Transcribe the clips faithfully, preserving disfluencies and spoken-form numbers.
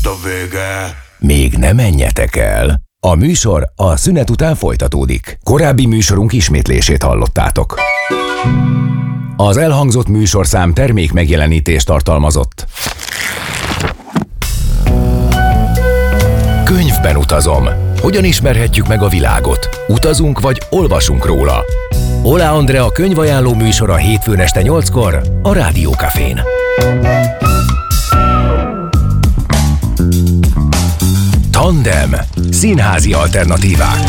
Itt a vége. Még ne menjetek el. A műsor a szünet után folytatódik. Korábbi műsorunk ismétlését hallottátok. Az elhangzott műsorszám termék megjelenítést tartalmazott. Könyvben utazom. Hogyan ismerhetjük meg a világot? Utazunk vagy olvasunk róla? Ola Andrea könyvajánló műsora hétfőn este nyolckor a Rádió Cafén. Tandem. Színházi alternatívák.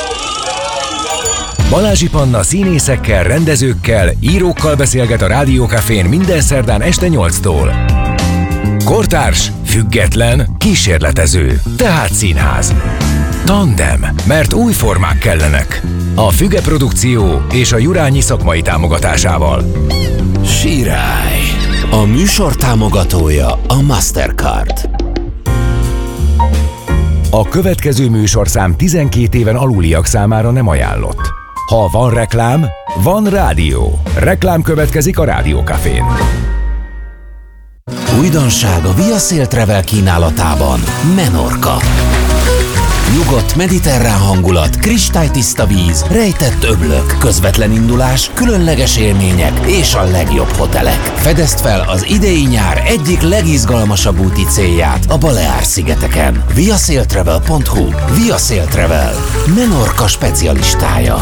Balázsi Panna színészekkel, rendezőkkel, írókkal beszélget a Rádió Cafén minden szerdán este nyolctól. Kortárs, független, kísérletező, tehát színház. Tandem, mert új formák kellenek. A Füge Produkció és a Jurányi szakmai támogatásával. Sirály. A műsor támogatója a Mastercard. A következő műsorszám tizenkét éven aluliak számára nem ajánlott. Ha van reklám, van rádió. Reklám következik a Rádió Cafén. Újdonság a Via Sail Travel kínálatában. Menorca. Nyugodt mediterrán hangulat, kristálytiszta víz, rejtett öblök, közvetlen indulás, különleges élmények és a legjobb hotelek. Fedezd fel az idei nyár egyik legizgalmasabb úti célját a Baleár-szigeteken. viasailtravel pont hu. Via Sail Travel. Menorca specialistája.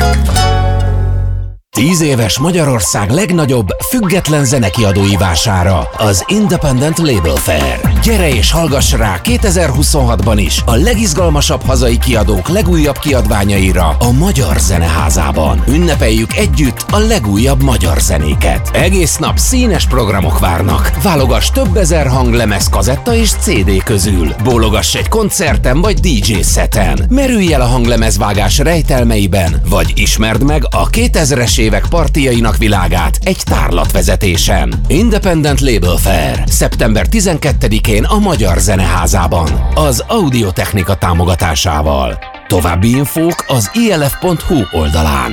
Tíz éves Magyarország legnagyobb független zenekiadói vására, az Independent Label Fair. Gyere és hallgass rá kétezer-huszonhatban is a legizgalmasabb hazai kiadók legújabb kiadványaira a Magyar Zeneházában. Ünnepeljük együtt a legújabb magyar zenéket. Egész nap színes programok várnak. Válogass több ezer hanglemez, kazetta és cé dé közül. Bólogass egy koncerten vagy dé dzsé szeten. Merülj el a hanglemezvágás rejtelmeiben, vagy ismerd meg a kétezres évek partijainak világát egy tárlatvezetésen. Independent Label Fair. szeptember tizenkettedikén a Magyar Zeneházában. Az Audiotechnika támogatásával. További infók az i el ef pont hu oldalán.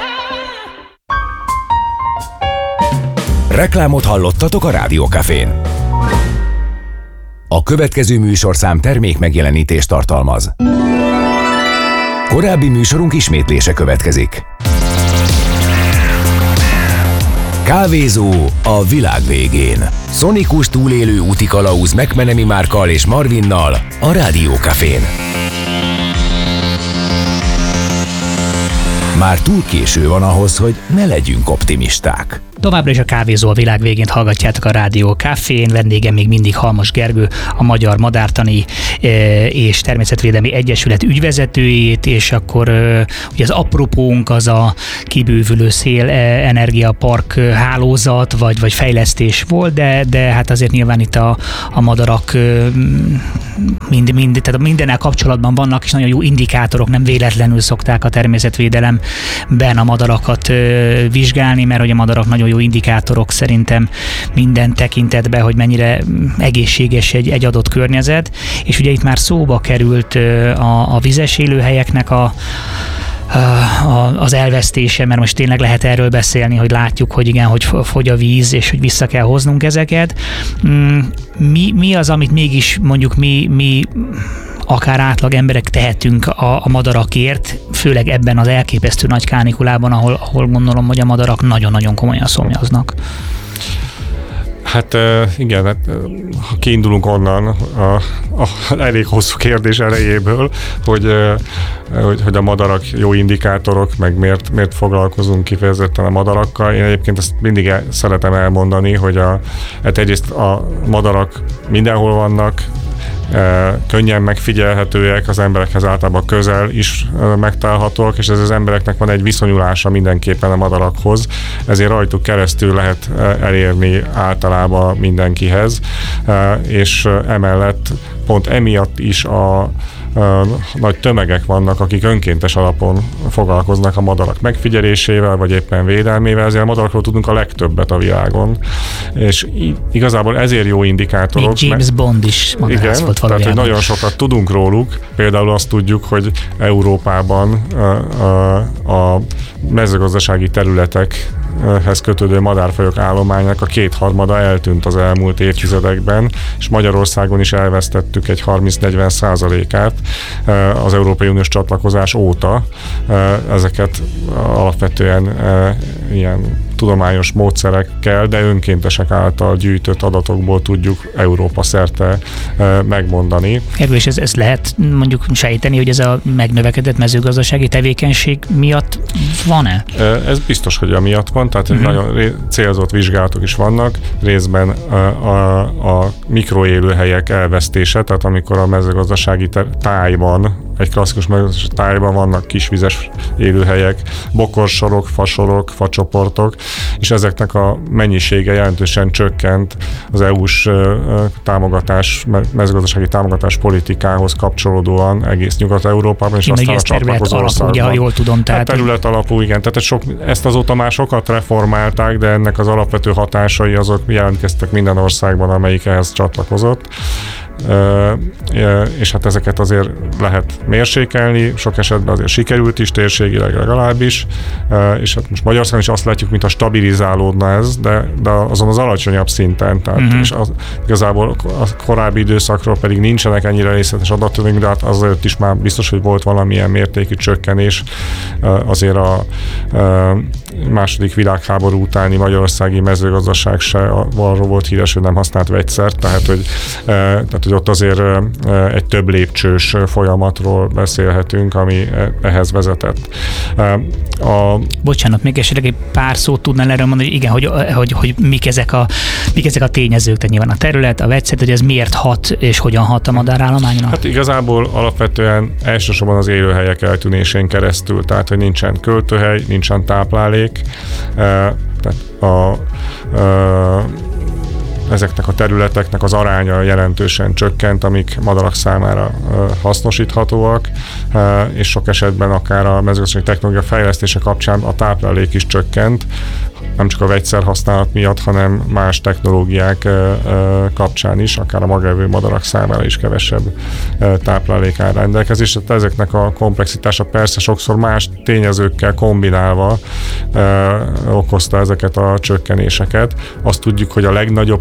Reklámot hallottatok a Rádió Cafén. A következő műsorszám termék megjelenítést tartalmaz. Korábbi műsorunk ismétlése következik. Kávézó a világ végén. Szonikus túlélő úti kalauz McMenemy Márkkal és Marvinnal a Rádió Cafén. Már túl késő van ahhoz, hogy ne legyünk optimisták. Továbbra is a Kávézó a világ végén hallgatjátok a Rádió Cafén, vendégem még mindig Halmos Gergő, a Magyar Madártani és Természetvédelmi Egyesület ügyvezetőjét, és akkor ugye az apropónk az a kibővülő szélenergiapark hálózat, vagy, vagy fejlesztés volt, de, de hát azért nyilván itt a, a madarak mind, mind, tehát mindennel kapcsolatban vannak, és nagyon jó indikátorok, nem véletlenül szokták a természetvédelemben a madarakat vizsgálni, mert hogy a madarak nagyon jó indikátorok szerintem minden tekintetben, hogy mennyire egészséges egy, egy adott környezet, és ugye itt már szóba került a, a vizes élőhelyeknek a az elvesztése, mert most tényleg lehet erről beszélni, hogy látjuk, hogy igen, hogy fogy a víz, és hogy vissza kell hoznunk ezeket. Mi, mi az, amit mégis mondjuk mi, mi akár átlag emberek tehetünk a, a madarakért, főleg ebben az elképesztő nagy kánikulában, ahol, ahol gondolom, hogy a madarak nagyon-nagyon komolyan szomjaznak. Hát igen, hát, ha kiindulunk onnan a, a elég hosszú kérdés erejéből, hogy, hogy, hogy a madarak jó indikátorok, meg miért, miért foglalkozunk kifejezetten a madarakkal. Én egyébként ezt mindig el, szeretem elmondani, hogy a, hát egyrészt a madarak mindenhol vannak, könnyen megfigyelhetőek, az emberekhez általában közel is megtalálhatóak, és ez az embereknek van egy viszonyulása mindenképpen a madarakhoz, ezért rajtuk keresztül lehet elérni általában mindenkihez, és emellett pont emiatt is a nagy tömegek vannak, akik önkéntes alapon foglalkoznak a madarak megfigyelésével, vagy éppen védelmével, ezért a madarakról tudunk a legtöbbet a világon. És igazából ezért jó indikátorok. Még James mert, Bond is madarász volt valójában. Tehát, hogy nagyon sokat tudunk róluk. Például azt tudjuk, hogy Európában a, a, a mezőgazdasági területek mezőgazdasághoz kötődő madárfajok állománynak a kétharmada eltűnt az elmúlt évtizedekben, és Magyarországon is elvesztettük egy harminc-negyven százalékát az Európai Uniós csatlakozás óta. Ezeket alapvetően ilyen tudományos módszerekkel, de önkéntesek által gyűjtött adatokból tudjuk Európa szerte megmondani. Erről is ez, ez lehet mondjuk sejteni, hogy ez a megnövekedett mezőgazdasági tevékenység miatt van-e? Ez biztos, hogy amiatt van, tehát uh-huh. nagyon célzott vizsgálatok is vannak, részben a, a, a mikroélőhelyek elvesztése, tehát amikor a mezőgazdasági tájban, egy klasszikus mezőgazdasági tájban vannak kisvizes élőhelyek, bokorsorok, fasorok, facsoportok, és ezeknek a mennyisége jelentősen csökkent az é u-s támogatás, mezőgazdasági támogatás politikához kapcsolódóan egész Nyugat-Európában, és aztán a csatlakozó országban. Jól tudom, tehát hát terület alapú, igen. Tehát sok, ezt azóta már sokat reformálták, de ennek az alapvető hatásai azok jelentkeztek minden országban, amelyik ehhez csatlakozott. És hát ezeket azért lehet mérsékelni, sok esetben azért sikerült is térségileg legalábbis, és hát most Magyarországon is azt látjuk, mintha stabilizálódna ez, de, de azon az alacsonyabb szinten, tehát uh-huh. és az, igazából a korábbi időszakról pedig nincsenek ennyire részletes adatok, de hát azért is már biztos, hogy volt valamilyen mértékű csökkenés azért a második világháború utáni magyarországi mezőgazdaság se arról volt híres, hogy nem használt vegyszert, tehát hogy, tehát, hogy ott azért egy több lépcsős folyamatról beszélhetünk, ami ehhez vezetett. A... Bocsánat, még esetleg egy pár szót tudnál erről mondani, hogy igen, hogy, hogy, hogy mik, ezek a, mik ezek a tényezők, tehát nyilván a terület, a vegyszer, hogy ez miért hat és hogyan hat a madárállományra? Hát igazából alapvetően elsősorban az élőhelyek eltűnésén keresztül, tehát hogy nincsen költőhely, nincsen táplálék, tehát a, a ezeknek a területeknek az aránya jelentősen csökkent, amik madarak számára hasznosíthatóak, és sok esetben akár a mezőgazdasági technológia fejlesztése kapcsán a táplálék is csökkent, nem csak a vegyszer használat miatt, hanem más technológiák kapcsán is, akár a magevő madarak számára is kevesebb táplálék áll rendelkezésre. Ezeknek a komplexitása persze sokszor más tényezőkkel kombinálva okozta ezeket a csökkenéseket. Azt tudjuk, hogy a legnagyobb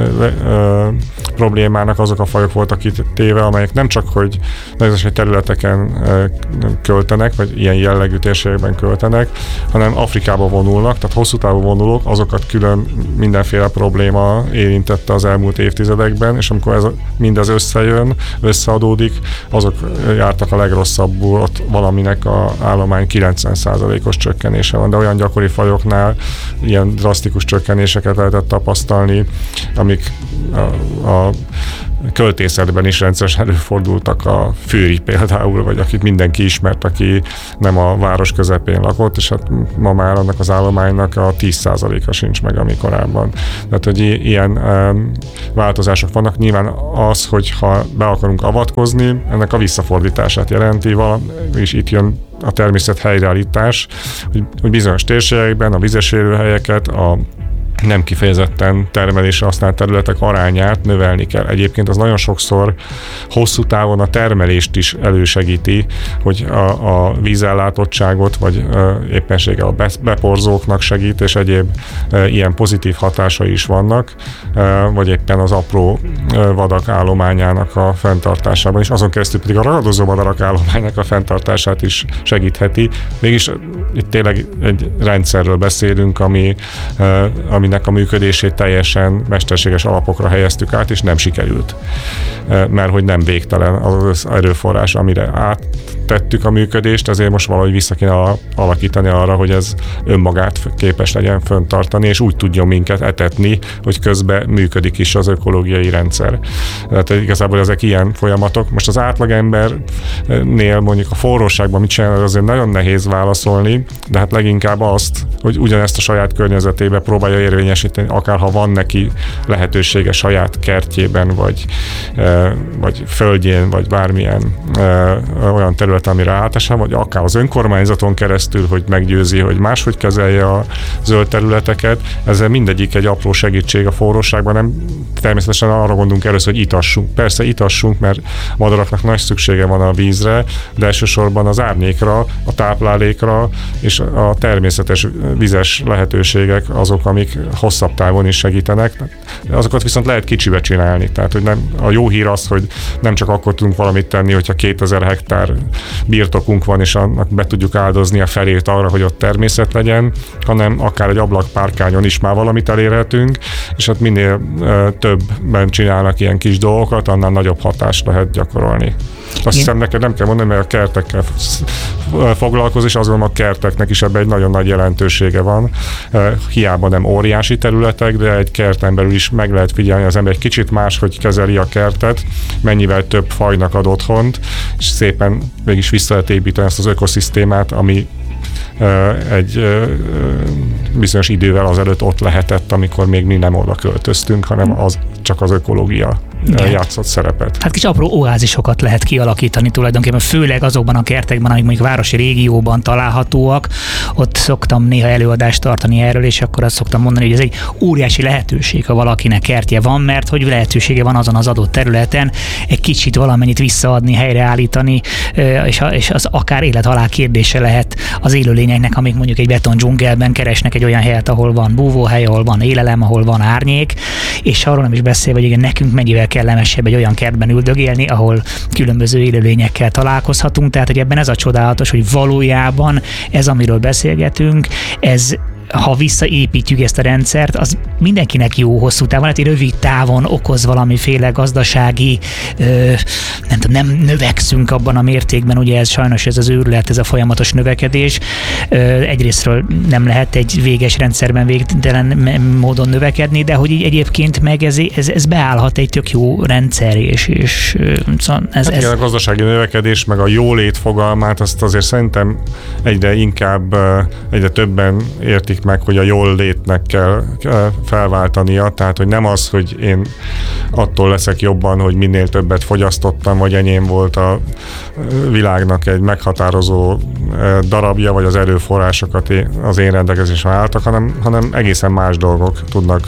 problémának azok a fajok voltak kitéve, amelyek nem csak, hogy mezőgazdasági területeken költenek, vagy ilyen jellegű térségekben költenek, hanem Afrikába vonulnak, tehát hosszú távú vonulók, azokat külön mindenféle probléma érintette az elmúlt évtizedekben, és amikor ez mindez összejön, összeadódik, azok jártak a legrosszabbul, ott valaminek a állomány kilencven százalékos csökkenése van, de olyan gyakori fajoknál ilyen drasztikus csökkenéseket lehetett tapasztalni, amik a, a költészetben is rendszeresen előfordultak, a főri például, vagy akit mindenki ismert, aki nem a város közepén lakott, és hát ma már annak az állománynak a tíz százaléka sincs meg, ami korábban. Tehát, hogy ilyen um, változások vannak. Nyilván az, hogyha be akarunk avatkozni, ennek a visszafordítását jelenti, és itt jön a természet helyreállítás, hogy, hogy bizonyos térségekben a vizes élőhelyeket, a nem kifejezetten termelésre használt területek arányát növelni kell. Egyébként az nagyon sokszor hosszú távon a termelést is elősegíti, hogy a, a vízellátottságot, vagy éppenséggel a beporzóknak segít, és egyéb ilyen pozitív hatásai is vannak, vagy éppen az apró vadak állományának a fenntartásában is, azon keresztül pedig a ragadozó madarak állománynak a fenntartását is segítheti. Mégis itt tényleg egy rendszerről beszélünk, ami, aminek a működését teljesen mesterséges alapokra helyeztük át, és nem sikerült. Mert hogy nem végtelen az erőforrás, amire áttettük a működést, ezért most valahogy vissza kéne alakítani arra, hogy ez önmagát képes legyen fenntartani, és úgy tudjon minket etetni, hogy közben működik is az ökológiai rendszer. Tehát igazából ezek ilyen folyamatok. Most az átlagembernél mondjuk a forróságban mit csinál, azért nagyon nehéz válaszolni, de hát leginkább azt, hogy ugyanezt a saját környezetébe próbálja érvényesíteni érvényesíteni, akár ha van neki lehetősége saját kertjében, vagy, vagy földjén, vagy bármilyen olyan terület, amire átása, vagy akár az önkormányzaton keresztül, hogy meggyőzi, hogy máshogy kezelje a zöld területeket. Ezzel mindegyik egy apró segítség a forróságban, nem természetesen arra gondolunk először, hogy itassunk. Persze itassunk, mert madaraknak nagy szüksége van a vízre, de elsősorban az árnyékra, a táplálékra és a természetes vizes lehetőségek azok, amik hosszabb távon is segítenek. Azokat viszont lehet kicsibe csinálni. Tehát, hogy nem, a jó hír az, hogy nem csak akkor tudunk valamit tenni, hogyha kétezer hektár birtokunk van, és annak be tudjuk áldozni a felét arra, hogy ott természet legyen, hanem akár egy ablakpárkányon is már valamit elérhetünk, és hát minél uh, többben csinálnak ilyen kis dolgokat, annál nagyobb hatást lehet gyakorolni. Azt hiszem, neked nem kell mondani, mert a kertekkel foglalkoz, és azt gondolom, a kerteknek is ebben egy nagyon nagy jelentősége van. Hiába nem óriási területek, de egy kerten belül is meg lehet figyelni az ember egy kicsit más, hogy kezeli a kertet, mennyivel több fajnak ad otthont, és szépen mégis vissza lehet építeni ezt az ökoszisztémát, ami egy bizonyos idővel azelőtt ott lehetett, amikor még mi nem oda költöztünk, hanem az csak az ökológia igen. játszott szerepet. Hát kis apró oázisokat lehet kialakítani tulajdonképpen, főleg azokban a kertekben, amik mondjuk városi régióban találhatóak. Ott szoktam néha előadást tartani erről, és akkor azt szoktam mondani, hogy ez egy óriási lehetőség, ha valakinek kertje van, mert hogy lehetősége van azon az adott területen egy kicsit valamennyit visszaadni, helyreállítani, és az akár élet-halál kérdése lehet az élőlényeknek, amik mondjuk egy beton dzsungelben keresnek egy olyan helyet, ahol van búvóhely, ahol van élelem, ahol van árnyék, és arról nem is beszélve, hogy igen, nekünk mennyivel kellemesebb egy olyan kertben üldögélni, ahol különböző élőlényekkel találkozhatunk, tehát hogy ebben ez a csodálatos, hogy valójában ez, amiről beszélgetünk, ez ha visszaépítjük ezt a rendszert, az mindenkinek jó hosszú távon, hát egy rövid távon okoz valamiféle gazdasági, ö, nem tudom, nem növekszünk abban a mértékben, ugye ez sajnos ez az őrület, ez a folyamatos növekedés. Ö, egyrésztről nem lehet egy véges rendszerben végtelen módon növekedni, de hogy így egyébként meg ez, ez, ez beállhat egy tök jó rendszer, és, és szóval ez, hát ez... a gazdasági növekedés, meg a jólét fogalmát, azt azért szerintem egyre inkább, egyre többen értik meg, hogy a jól létnek kell felváltania, tehát hogy nem az, hogy én attól leszek jobban, hogy minél többet fogyasztottam, vagy enyém volt a világnak egy meghatározó darabja, vagy az erőforrásokat az én rendelkezésre álltak, hanem, hanem egészen más dolgok tudnak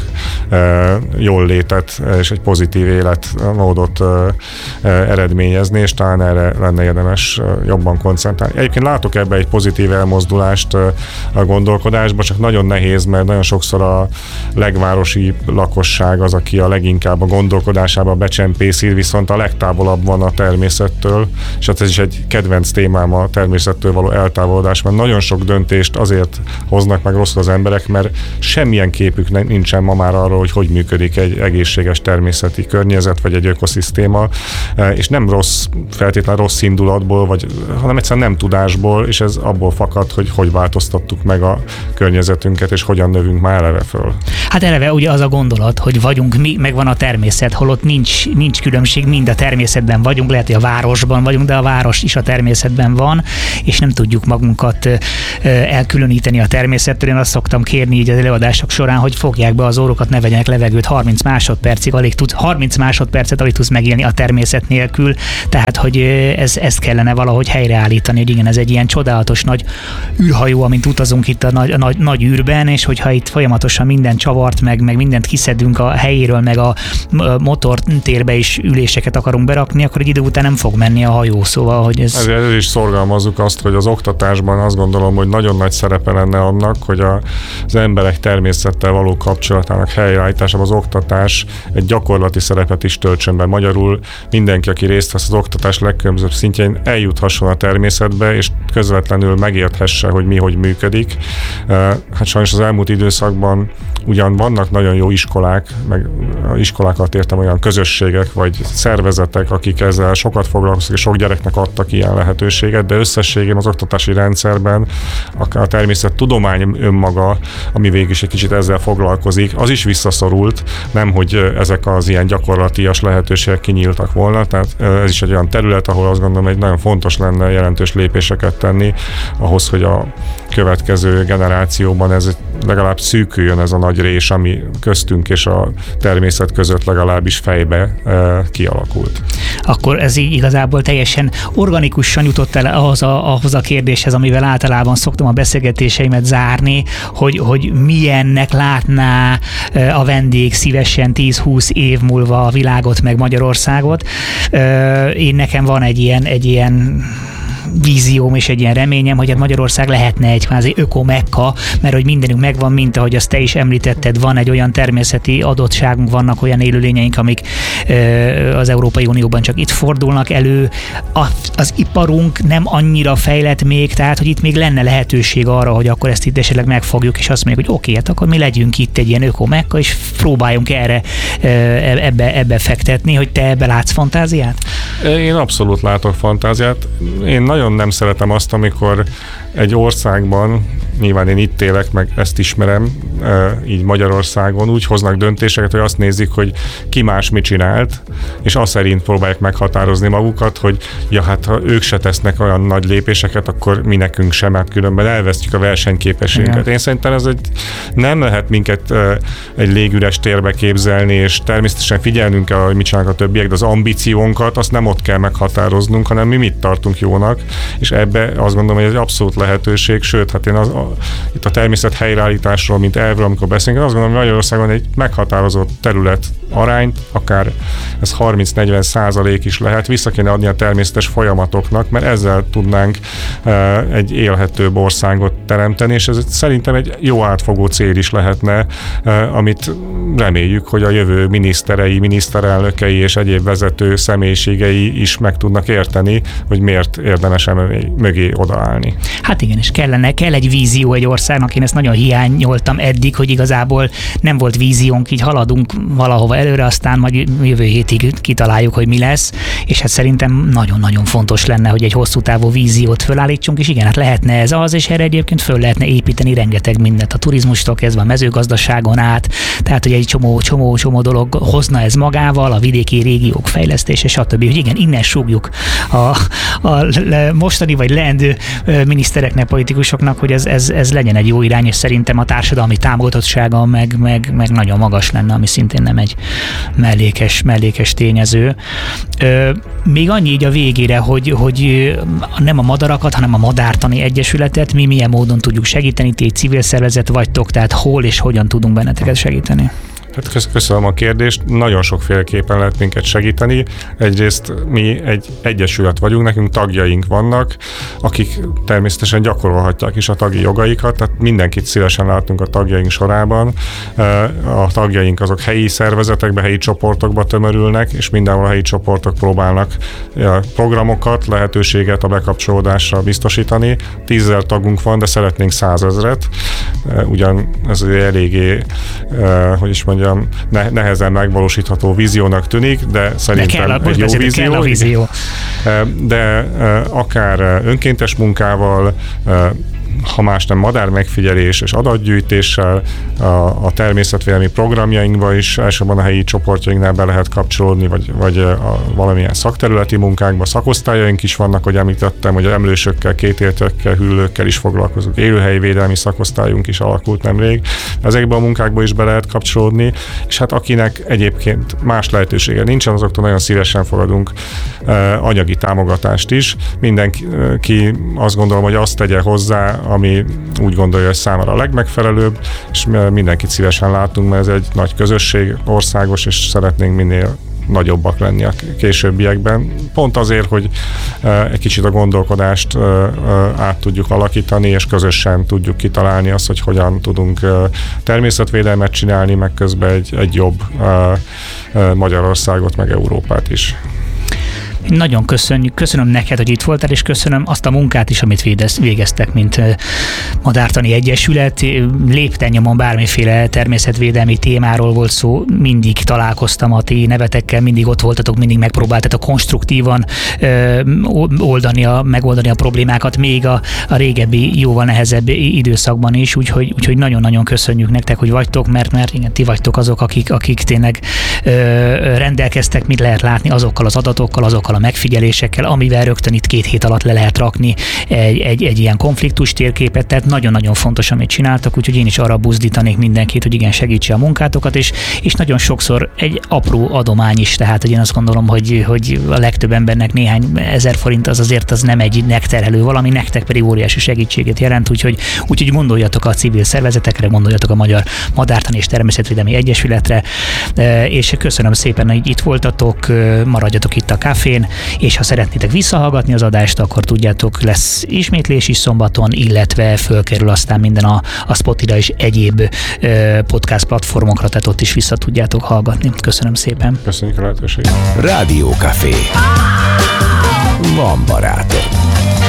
jól létet és egy pozitív életmódot eredményezni, és talán erre lenne érdemes jobban koncentrálni. Egyébként látok ebbe egy pozitív elmozdulást a gondolkodásba, csak nagyon nehéz, mert nagyon sokszor a legvárosi lakosság az, aki a leginkább a gondolkodásába becsempészi, viszont a legtávolabb van a természettől, és hát ez is egy kedvenc témám, a természettől való eltávolodás, mert nagyon sok döntést azért hoznak meg rosszul az emberek, mert semmilyen képük nincsen ma már arról, hogy hogy működik egy egészséges természeti környezet, vagy egy ökoszisztéma, és nem rossz, feltétlenül rossz indulatból, vagy, hanem egyszerűen nem tudásból, és ez abból fakad, hogy hogy változtattuk meg a környezetünket, és hogyan növünk már eleve föl. Hát eleve ugye az a gondolat, hogy vagyunk mi, megvan a természet, holott nincs, nincs különbség, mind a természetben vagyunk, lehet, hogy a városban vagyunk, de a város is a természetben van, és nem tudjuk magunkat elkülöníteni a természettől. Én azt szoktam kérni így az előadások során, hogy fogják be az órokat, ne vegyenek levegőt harminc másodpercig, alig tud, harminc másodpercet alig tudsz megélni a természet nélkül, tehát hogy ez, ezt kellene valahogy helyreállítani, hogy igen, ez egy ilyen csodálatos nagy űrhajó, amint utazunk itt a nagy, a nagy, nagy űrben, és hogyha itt folyamatosan minden csavart meg, meg mindent kiszedünk a helyéről, meg a motortérbe is üléseket akarunk berakni, akkor egy idő után nem fog menni a hajó, szóval, hogy ez... Ezért ez is szorgalmazzuk azt, hogy az oktatásban azt gondolom, hogy nagyon nagy szerepe lenne annak, hogy a, az emberek természettel való kapcsolatának helyreállításában az oktatás egy gyakorlati szerepet is töltsön be. Magyarul mindenki, aki részt vesz az oktatás legkülönbözőbb szintjén, eljuthasson a természetbe, és közvetlenül megérthesse, hogy mi hogy működik. Hát sajnos az elmúlt időszakban ugyan vannak nagyon jó iskolák, meg iskolákat értem olyan közösségek, vagy szervezetek, akik ezzel sokat foglalkoznak, és sok gyereknek adtak ilyen lehetőséget, de összességében az oktatási rendszerben akár a természettudomány önmaga, ami végig is egy kicsit ezzel foglalkozik, az is visszaszorult, nem hogy ezek az ilyen gyakorlatias lehetőségek kinyíltak volna, tehát ez is egy olyan terület, ahol azt gondolom, hogy nagyon fontos lenne jelentős lépéseket tenni ahhoz, hogy a következő generáció évszázadokban ez legalább szűküljön ez a nagy rés, ami köztünk és a természet között legalábbis fejbe e, kialakult. Akkor ez így igazából teljesen organikusan jutott el ahhoz a, ahhoz a kérdéshez, amivel általában szoktam a beszélgetéseimet zárni, hogy, hogy milyennek látná a vendég szívesen tíz-húsz év múlva a világot meg Magyarországot. Én nekem van egy ilyen, egy ilyen vízióm és egy ilyen reményem, hogy Magyarország lehetne egy kvázi öko-mekka, mert hogy mindenünk megvan, mint ahogy azt te is említetted, van egy olyan természeti adottságunk, vannak olyan élőlényeink, amik az Európai Unióban csak itt fordulnak elő. A, az iparunk nem annyira fejlett még, tehát hogy itt még lenne lehetőség arra, hogy akkor ezt itt esetleg megfogjuk, és azt mondjuk, hogy oké, hát akkor mi legyünk itt egy ilyen öko-mekka, és próbáljunk erre ebbe, ebbe fektetni, hogy te ebbe látsz fantáziát? Én abszolút látok fantáziát. Én nagyon nem szeretem azt, amikor egy országban, nyilván én itt élek, meg ezt ismerem, így Magyarországon, úgy hoznak döntéseket, hogy azt nézik, hogy ki más mit csinált, és azt szerint próbálják meghatározni magukat, hogy ja, hát ha ők se tesznek olyan nagy lépéseket, akkor mi nekünk sem, mert különben elvesztjük a versenyképességünket. Igen. Én szerintem ez egy, nem lehet minket egy légüres térbe képzelni, és természetesen figyelnünk kell, hogy mit csinálnak a többiek, de az ambíciónkat azt nem ott kell meghatároznunk, hanem mi mit tartunk jónak, és ebbe azt gondolom, hogy ez abszolút lehetőség, sőt, hát én az, a, itt a természet helyreállításról, mint elvről, amikor beszélünk, azt gondolom, hogy Magyarországon egy meghatározott terület arányt, akár ez harminc-negyven százalék is lehet, vissza kéne adni a természetes folyamatoknak, mert ezzel tudnánk e, egy élhetőbb országot teremteni, és ez szerintem egy jó átfogó cél is lehetne, e, amit reméljük, hogy a jövő miniszterei, miniszterelnökei és egyéb vezető személyiségei is meg tudnak érteni, hogy miért érdemes mögé odaállni. Hát igen, és kellene, kell egy vízió egy országnak, én ezt nagyon hiányoltam eddig, hogy igazából nem volt víziónk, így haladunk valahova előre, aztán majd jövő hétig kitaláljuk, hogy mi lesz, és hát szerintem nagyon-nagyon fontos lenne, hogy egy hosszú távú víziót fölállítsunk, és igen, hát lehetne ez az, és erre egyébként föl lehetne építeni rengeteg mindent, a turizmustól kezdve a mezőgazdaságon át, tehát hogy egy csomó, csomó, csomó dolog hozna ez magával, a vidéki régiók fejlesztése, stb. Hogy igen, innen súgjuk a, a mostani vagy leendő minisztereknek, politikusoknak, hogy ez, ez, ez legyen egy jó irány, és szerintem a társadalmi támogatottsága meg, meg, meg nagyon magas lenne, ami szintén nem egy mellékes, mellékes tényező. Még annyi így a végére, hogy, hogy nem a madarakat, hanem a Madártani Egyesületet mi milyen módon tudjuk segíteni, ti egy civil szervezet vagytok, tehát hol és hogyan tudunk benneteket segíteni? Hát köszönöm a kérdést. Nagyon sokféleképpen lehet minket segíteni. Egyrészt mi egy egyesület vagyunk, nekünk tagjaink vannak, akik természetesen gyakorolhatják is a tagi jogaikat, tehát mindenkit szívesen látunk a tagjaink sorában. A tagjaink azok helyi szervezetekbe, helyi csoportokba tömörülnek, és mindenhol a helyi csoportok próbálnak programokat, lehetőséget a bekapcsolódásra biztosítani. Tízezer tagunk van, de szeretnénk százezret. Ugyan ez eléggé, hogy is mondjam, nehezen megvalósítható víziónak tűnik, de szerintem de kell, egy jó vízió. Kell a vízió. De akár önkéntes munkával, ha más nem madár megfigyelés és adatgyűjtéssel, a, a természetvédelmi programjainkba is elsősorban a helyi csoportjainknál be lehet kapcsolódni, vagy, vagy a valamilyen szakterületi munkákba, szakosztályaink is vannak, hogy említettem, hogy emlősökkel, kétéltekkel, hüllőkkel is foglalkozunk, élőhelyvédelmi szakosztályunk is alakult nemrég. Ezekben a munkákba is be lehet kapcsolódni, és hát akinek egyébként más lehetősége nincsen, azoktól nagyon szívesen fogadunk uh, anyagi támogatást is. Mindenki azt gondolom, hogy azt tegye hozzá, ami úgy gondolja, hogy számára a legmegfelelőbb, és mindenkit szívesen látunk, mert ez egy nagy közösség, országos, és szeretnénk minél nagyobbak lenni a későbbiekben. Pont azért, hogy egy kicsit a gondolkodást át tudjuk alakítani, és közösen tudjuk kitalálni azt, hogy hogyan tudunk természetvédelmet csinálni, meg közben egy, egy jobb Magyarországot, meg Európát is. Nagyon köszönjük, köszönöm neked, hogy itt voltál, és köszönöm azt a munkát is, amit végeztek, mint Madártani Egyesület. Lépten nyomon bármiféle természetvédelmi témáról volt szó, mindig találkoztam a ti nevetekkel, mindig ott voltatok, mindig megpróbáltatok konstruktívan oldani a, megoldani a problémákat, még a, a régebbi, jóval nehezebb időszakban is, úgyhogy, úgyhogy nagyon-nagyon köszönjük nektek, hogy vagytok, mert, mert igen, ti vagytok azok, akik, akik tényleg ö, rendelkeztek, mit lehet látni azokkal az adatokkal, azokkal a megfigyelésekkel, amivel rögtön itt két hét alatt le lehet rakni egy, egy, egy ilyen konfliktus térképet, tehát nagyon-nagyon fontos, amit csináltak, úgyhogy én is arra buzdítanék mindenkit, hogy igen, segítse a munkátokat, és, és nagyon sokszor egy apró adomány is, tehát hogy én azt gondolom, hogy, hogy a legtöbb embernek néhány ezer forint az azért az nem egy megterhelő valami, nektek pedig óriási segítséget jelent, úgyhogy, úgyhogy gondoljatok a civil szervezetekre, gondoljatok a Magyar Madártani és Természetvédelmi Egyesületre, és köszönöm szépen, hogy itt voltatok, maradjatok itt a Cafén, és ha szeretnétek visszahallgatni az adást, akkor tudjátok, lesz ismétlés is szombaton, illetve fölkerül aztán minden a, a Spotify és egyéb podcast platformokra, tehát ott is vissza tudjátok hallgatni. Köszönöm szépen. Köszönjük a lehetőséget. Rádió Café. Van barátok.